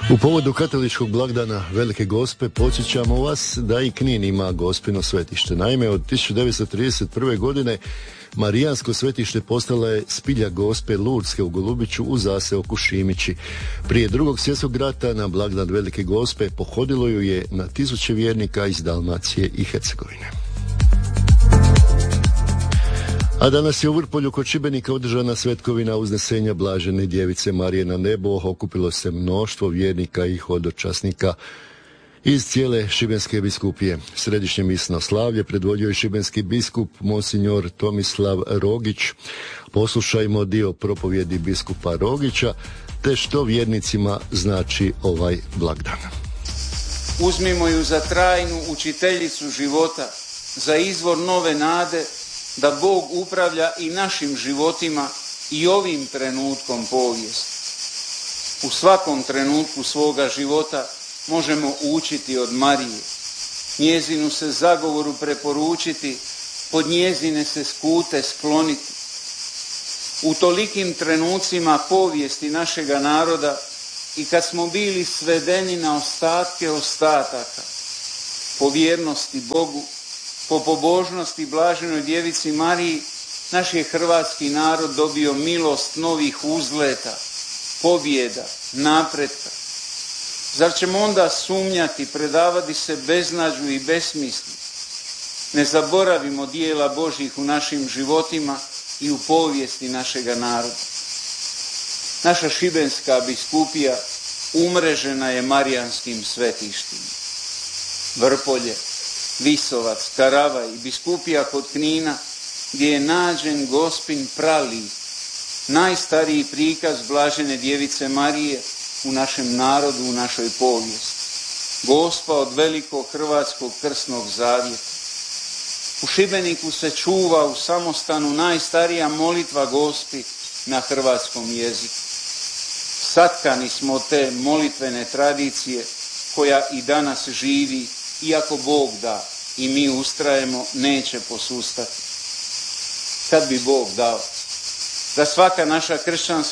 U povodu katoličkog blagdana Velike Gospe podsjećamo vas da i Knin ima Gospino svetište. Naime, od 1931. godine Marijansko svetište postala je spilja Gospe Lurdske u Golubiću u zaseoku Šimići. Prije Drugog svjetskog rata na blagdan Velike Gospe pohodilo ju je na tisuće vjernika iz Dalmacije i Hercegovine. A danas je u Vrpolju kod Šibenika održana svetkovina uznesenja Blažene djevice Marije na nebo. Okupilo se mnoštvo vjernika i hodočasnika iz cijele šibenske biskupije. Središnje misno slavlje predvodio je šibenski biskup Monsignor Tomislav Rogić. Poslušajmo dio propovjedi biskupa Rogića te što vjernicima znači ovaj blagdan. Uzmimo ju za trajnu učiteljicu života, za izvor nove nade, da Bog upravlja i našim životima i ovim trenutkom povijesti. U svakom trenutku svoga života možemo učiti od Marije, njezinu se zagovoru preporučiti, pod njezine se skute skloniti. U tolikim trenucima povijesti našega naroda i kad smo bili svedeni na ostatke ostataka, po vjernosti Bogu, po pobožnosti Blaženoj djevici Mariji, naš je hrvatski narod dobio milost novih uzleta, pobjeda, napretka. Zar ćemo onda sumnjati, predavati se beznađu i besmislu? Ne zaboravimo dijela Božjih u našim životima i u povijesti našega naroda. Naša šibenska biskupija umrežena je marijanskim svetištima. Vrpolje, Visovac, Karavaj i biskupija kod Knina, gdje je nađen Gospin pralik, najstariji prikaz Blažene djevice Marije u našem narodu, u našoj povijesti. Gospa od velikog hrvatskog krsnog zavjeta. U Šibeniku se čuva u samostanu najstarija molitva Gospi na hrvatskom jeziku. Satkani smo od te molitvene tradicije koja i danas živi, iako Bog da i mi ustrajemo, neće posustati. Kad bi Bog dao da svaka naša kršćanska